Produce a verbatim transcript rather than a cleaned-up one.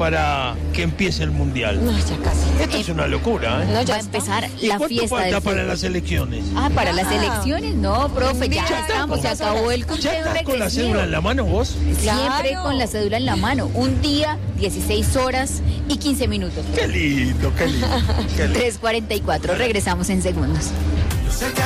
para que empiece el Mundial? No, ya casi. Esto es una locura, ¿eh? No, Va ya a está. empezar ¿Y la cuánto fiesta falta del para fútbol. las elecciones? Ah, para las Ah. elecciones, no, profe, ya, Ya estamos, se estamos. acabó el ¿Ya conteo estás con la regresivo. cédula en la mano vos? Siempre Claro. con la cédula en la mano. Un día, dieciséis horas y quince minutos. Qué lindo, qué lindo. Qué lindo. tres cuarenta y cuatro, regresamos en segundos.